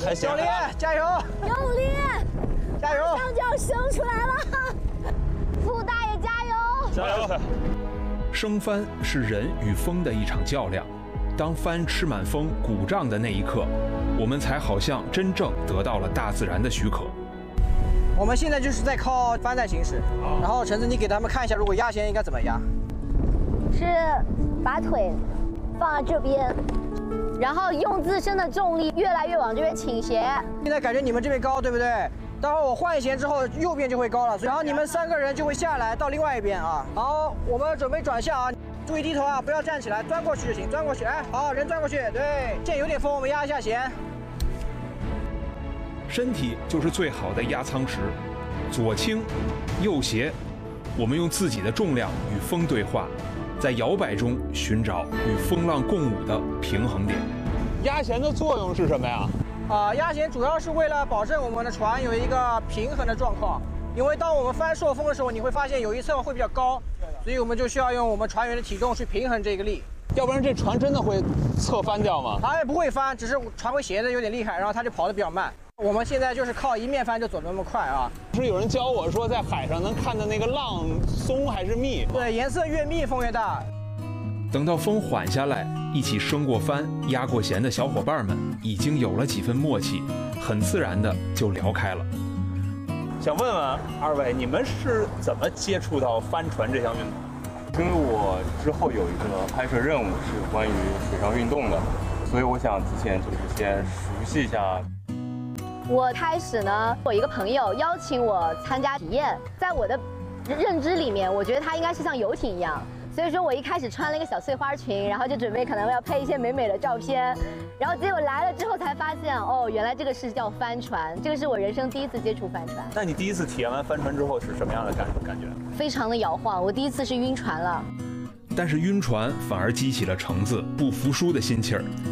还行。 教练加油！ 用力， 加油！ 马上就要生出来了，傅大爷加油！ 加油！ 升帆是人与风的一场较量，当帆吃满风鼓胀的那一刻，我们才好像真正得到了大自然的许可。 我们现在就是在靠帆在行驶，然后橙子，你给他们看一下，如果压弦应该怎么压？ 是把腿放在这边，然后用自身的重力越来越往这边倾斜。 现在感觉你们这边高，对不对？待会儿我换弦之后，右边就会高了，然后你们3个人就会下来到另外一边啊。好，我们准备转向啊，注意低头啊，不要站起来，钻过去就行，钻过去，哎，好，人钻过去，对。现在有点风，我们压一下弦。 身体就是最好的压舱石，左倾，右斜，我们用自己的重量与风对话，在摇摆中寻找与风浪共舞的平衡点。 压弦的作用是什么呀？ 压弦主要是为了保证我们的船有一个平衡的状况，因为当我们翻朔风的时候，你会发现有一侧会比较高，所以我们就需要用我们船员的体重去平衡这个力。 要不然这船真的会侧翻掉吗？ 它也不会翻，只是船会斜的有点厉害，然后它就跑得比较慢。我们现在就是靠一面帆就走得那么快啊！ 是有人教我说，在海上能看到那个浪松还是密？ 对，颜色越密风越大。 等到风缓下来，一起升过帆、压过弦的小伙伴们已经有了几分默契，很自然的就聊开了。 想问问2位，你们是怎么接触到帆船这项运动？ 因为我之后有一个拍摄任务是关于水上运动的，所以我想提前就是先熟悉一下。 我开始呢，我一个朋友邀请我参加体验，在我的认知里面，我觉得它应该是像游艇一样，所以说我一开始穿了一个小碎花裙，然后就准备可能要拍一些美美的照片，然后结果来了之后才发现，哦，原来这个是叫帆船，这个是我人生第一次接触帆船。 那你第一次体验完帆船之后是什么样的感觉？ 非常的摇晃，我第一次是晕船了。 但是晕船反而激起了橙子不服输的心气儿。